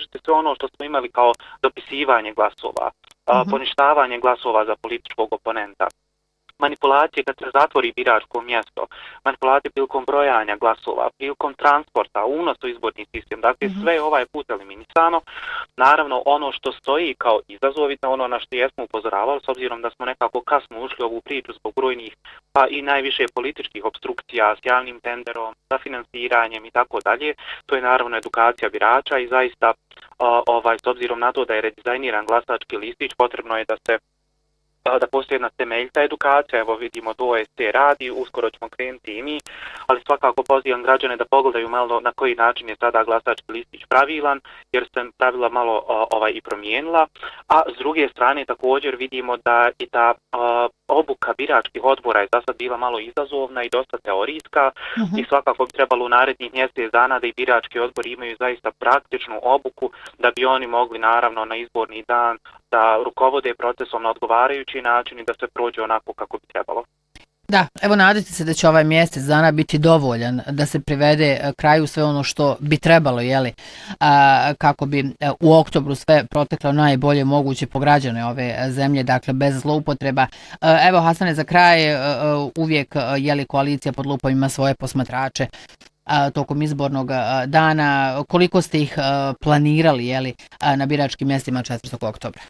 riješiti sve ono što smo imali kao dopisivanje glasova, poništavanje glasova za političkog oponenta, manipulacije kad se zatvori biračko mjesto, manipulacije prilikom brojanja glasova, prilikom transporta, unos u izborni sistem. Dakle, sve je ovaj put eliminisano. Naravno, ono što stoji kao izazov, ono na što jesmo upozoravali, s obzirom da smo nekako kasno ušli u ovu priču zbog brojnih, pa i najviše političkih obstrukcija s javnim tenderom, sa finansiranjem i tako dalje, to je naravno edukacija birača i zaista s obzirom na to da je redizajniran glasački listić, potrebno je da postoji jedna temeljita edukacija, evo vidimo to OST radi, uskoro ćemo krenuti i mi, ali svakako pozivam građane da pogledaju malo na koji način je sada glasački listić pravilan, jer se pravila malo i promijenila, a s druge strane također vidimo da i ta obuka biračkih odbora je za sad bila malo izazovna i dosta teorijska i svakako bi trebalo u narednih mjesec dana da i birački odbori imaju zaista praktičnu obuku da bi oni mogli naravno na izborni dan da rukovode procesom na odgovarajući način i da se prođe onako kako bi trebalo. Da, evo nadajte se da će ovaj mjesec dana biti dovoljan da se privede kraju sve ono što bi trebalo, kako bi u oktobru sve proteklo najbolje moguće po građane ove zemlje, dakle bez zloupotreba. Evo Hasane, za kraj uvijek koalicija pod lupom ima svoje posmatrače tokom izbornog dana. Koliko ste ih planirali na biračkim mjestima 4. oktobra?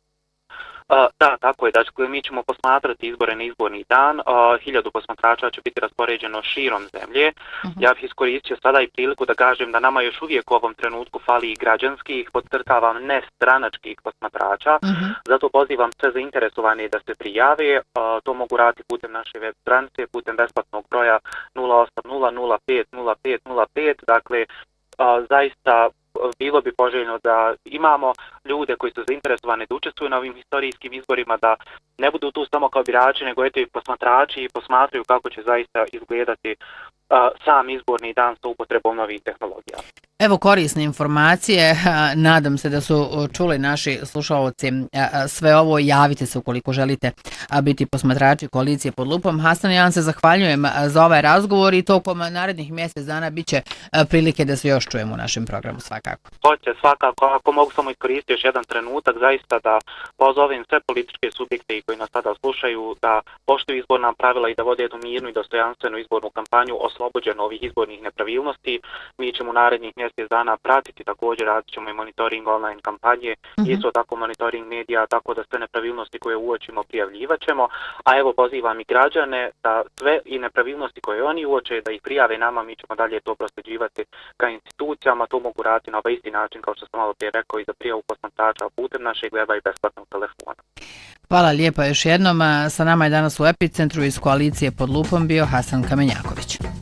Da, tako je. Dakle, mi ćemo posmatrati izbore na izborni dan. 1000 posmatrača će biti raspoređeno širom zemlje. Ja bih iskoristio sada i priliku da kažem da nama još uvijek u ovom trenutku fali i građanskih, podcrtavam ne stranačkih posmatrača. Zato pozivam sve zainteresovane da se prijave. To mogu raditi putem naše web stranice, putem besplatnog broja 080 05 05 05. Dakle, zaista bilo bi poželjno da imamo ljude koji su zainteresovani da učestvuju na ovim historijskim izborima, da ne budu tu samo kao birači, nego i posmatrači i posmatraju kako će zaista izgledati sam izborni dan sa upotrebom novih tehnologija. Evo korisne informacije, nadam se da su čuli naši slušalci sve ovo. Javite se ukoliko želite biti posmatrači koalicije pod lupom. Hasan, ja vam se zahvaljujem za ovaj razgovor i tokom narednih mjesec dana bit će prilike da se još čujemo u našem programu svakako. Hoće svakako, ako mogu samo iskoristiti još jedan trenutak, zaista da pozovem sve političke subjekte koji nas sada slušaju da poštuju izborna pravila i da vode jednu mirnu i dostojanstvenu izbornu kampanju oslobođenu ovih izbornih nepravilnosti. Mi ćemo u narednih mjesec dana pratiti, također radit ćemo i monitoring online kampanje, isto tako monitoring medija, tako da sve nepravilnosti koje uočimo prijavljivat ćemo, a evo pozivam i građane da sve i nepravilnosti koje oni uoče da ih prijave nama, mi ćemo dalje to prosljeđivati ka institucijama, to mogu raditi na ovaj isti način kao što sam malo prije rekao i za prijavu posmatrača putem našeg weba i besplatnog telefona. Hvala lijepa još jednom. Sa nama je danas u Epicentru iz koalicije pod lupom bio Hasan Kamenjaković.